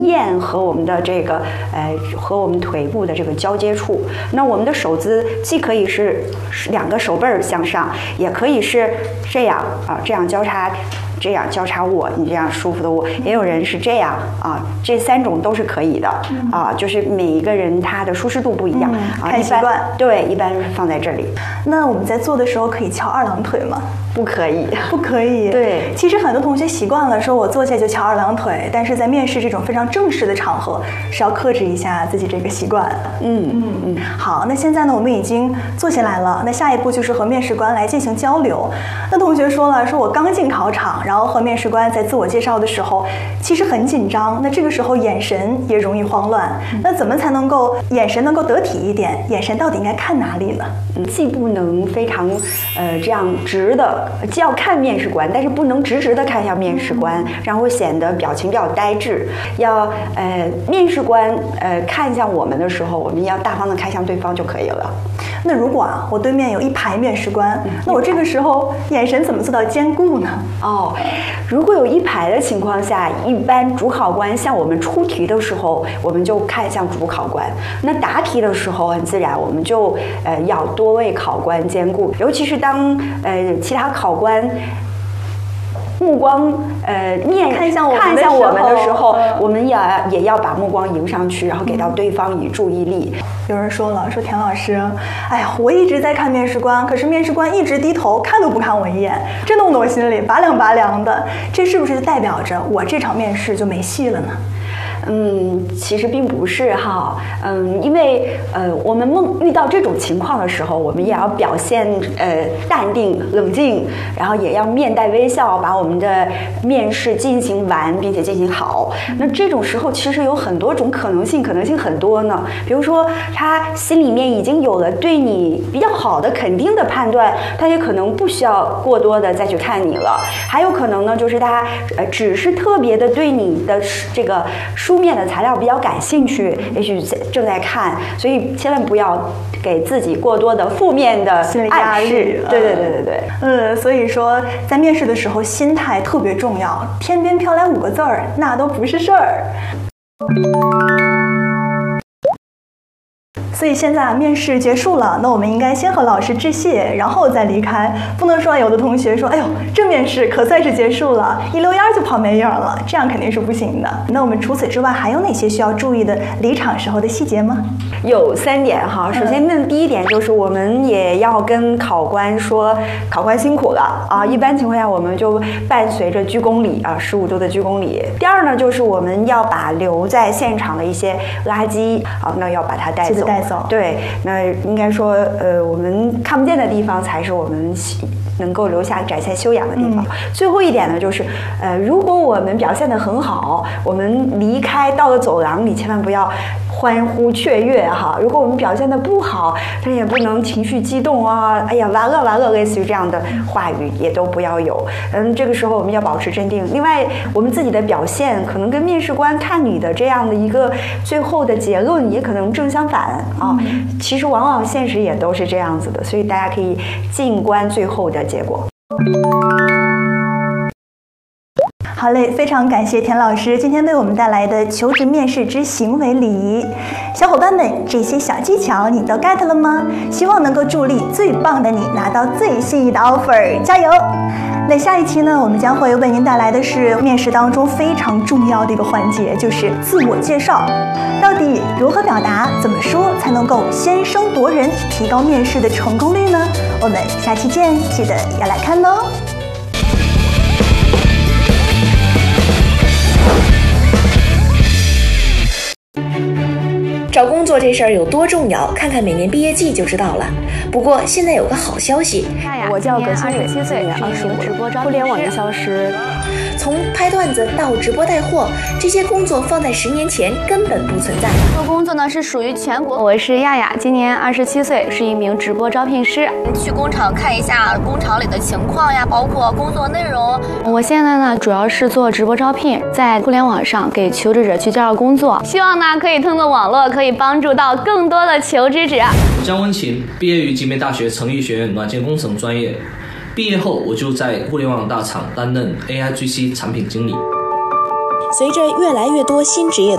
燕和我们的这个和我们腿部的这个交接处。那我们的手姿既可以是两个手背儿向上，也可以是这样啊，这样交叉。这样交叉握，你这样舒服的握，也有人是这样啊，这3种都是可以的啊，就是每一个人他的舒适度不一样啊， 看习惯。 对，一般放在这里。 那我们在做的时候可以翘2郎腿吗？ 不可以， 不可以。 对， 其实很多同学习惯了说我坐下就翘2郎腿，但是在面试这种非常正式的场合，是要克制一下自己这个习惯。好，那现在呢，我们已经坐下来了，那下一步就是和面试官来进行交流。那同学说了，说我刚进考场，然后和面试官在自我介绍的时候，其实很紧张，那这个时候眼神也容易慌乱。那怎么才能够眼神能够得体一点？眼神到底应该看哪里呢？ 既不能非常这样直的，既要看面试官，但是不能直的看向面试官，然后会显得表情比较呆滞。要面试官看向我们的时候，我们要大方的看向对方就可以了。 那如果我对面有1排面试官，那我这个时候眼神怎么做到兼顾呢？ 如果有1排的情况下，一般主考官向我们出题的时候，我们就看向主考官。那答题的时候，很自然我们就要多位考官兼顾，尤其是当其他考官目光看向我们的时候，我们也要把目光迎上去，然后给到对方以注意力。 有人说了，说田老师，哎呀，我一直在看面试官，可是面试官一直低头，看都不看我一眼，这弄得我心里拔凉的。这是不是代表着我这场面试就没戏了呢？ 其实并不是哈，因为我们遇到这种情况的时候，我们也要表现淡定冷静，然后也要面带微笑，把我们的面试进行完，并且进行好。那这种时候其实有很多种可能性很多呢。比如说他心里面已经有了对你比较好的肯定的判断，他也可能不需要过多的再去看你了。还有可能呢，就是他只是特别的对你的这个书面的材料比较感兴趣，也许正在看，所以千万不要给自己过多的负面的心理压力。 对。 所以说在面试的时候，心态特别重要。天边飘来5个字儿，那都不是事儿。所以现在面试结束了，那我们应该先和老师致谢，然后再离开。不能说有的同学说，哎呦，这面试可算是结束了，一溜烟就跑没影了，这样肯定是不行的。那我们除此之外还有哪些需要注意的离场时候的细节吗？ 有3点哈。首先呢，第一点就是我们也要跟考官说，考官辛苦了啊。一般情况下我们就伴随着鞠躬礼啊，15度的鞠躬礼。第二呢，就是我们要把留在现场的一些垃圾啊，那要把它带走。对，那应该说，我们看不见的地方才是我们能够留下展现修养的地方。最后一点呢，就是，如果我们表现得很好，我们离开到了走廊里，千万不要欢呼雀跃哈。如果我们表现得不好，但也不能情绪激动啊，哎呀完了，类似于这样的话语也都不要有。这个时候我们要保持镇定。另外，我们自己的表现可能跟面试官看你的这样的一个最后的结论也可能正相反啊。其实往往现实也都是这样子的，所以大家可以静观最后的结果。 好嘞，非常感谢田老师今天为我们带来的求职面试之行为礼仪。小伙伴们，这些小技巧你都 get 了吗？希望能够助力最棒的你拿到最心仪的 offer， 加油！那下一期呢，我们将会为您带来的是面试当中非常重要的一个环节，就是自我介绍。到底如何表达，怎么说才能够先声夺人，提高面试的成功率呢？我们下期见，记得要来看哦。 找工作这事儿有多重要，看看每年毕业季就知道了。不过现在有个好消息， 我叫葛新蕊，27岁，是一名直播招聘师。互联网营销师， 从拍段子到直播带货，这些工作放在10年前根本不存在。 这个工作呢是属于全国。我是亚亚，今年27岁，是一名直播招聘师。 去工厂看一下工厂里的情况呀，包括工作内容。 我现在呢主要是做直播招聘，在互联网上给求职者去介绍工作，希望呢可以通过网络可以帮助到更多的求职者。 我江文琴，毕业于集美大学成立学院软件工程专业，毕业后我就在互联网大厂担任 AIGC 产品经理。 随着越来越多新职业的